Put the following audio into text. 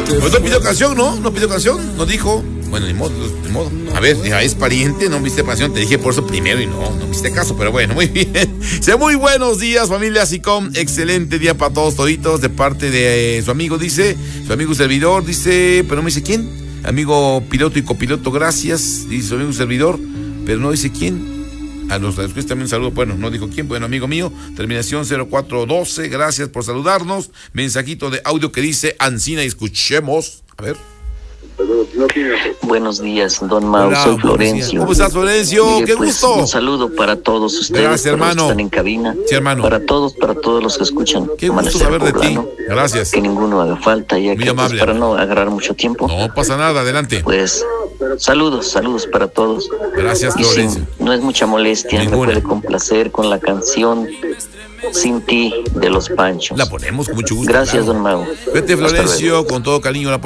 Pues no pidió canción, ¿no? No pidió canción, no dijo. Bueno, ni modo, ni modo. A ver, ya es pariente, no viste pasión. Te dije por eso primero y no viste caso, pero bueno, muy bien. Muy buenos días, familia SICOM. Excelente día para todos toditos. De parte de su amigo, dice, su amigo servidor, dice, pero no me dice quién. Amigo piloto y copiloto, gracias. Dice su amigo servidor, pero no dice quién. A los que también un saludo, bueno, no dijo quién, bueno, amigo mío, terminación 0412, gracias por saludarnos. Mensajito de audio que dice Ancina, escuchemos. A ver. Buenos días, don Mau, Hola, soy Florencio. ¿Cómo estás, Florencio? Mire, ¡Qué pues, gusto! un saludo para todos ustedes, Gracias, hermano. que están en cabina. Sí, hermano. Para todos los que escuchan. Qué gusto saber de ti. Gracias. Que ninguno haga falta, ya Muy que amable. para no agarrar mucho tiempo. No pasa nada, adelante. Pues saludos para todos. Gracias, Y Florencio. no es mucha molestia, Ninguna. me puede complacer con la canción Sin Ti de Los Panchos. La ponemos con mucho gusto. Gracias, claro. don Mau. Vete, Hasta Florencio, luego. con todo cariño la